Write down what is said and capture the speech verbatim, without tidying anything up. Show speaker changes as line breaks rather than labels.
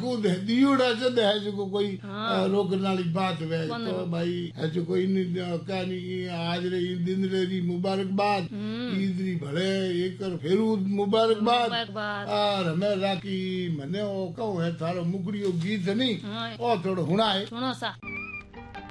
आखू दे दियोड़ा चंद है जो कोई रोकने वाली बात वे तो भाई है जो कोई कहानी आज रे दिन रे री मुबारकबाद ईद री भले एक फिर मुबारकबाद और हमें राखी मने ओ कहूं है थारो मुकड़ियो गीत नहीं ओ थोड़ो हुना है
सुनो सा।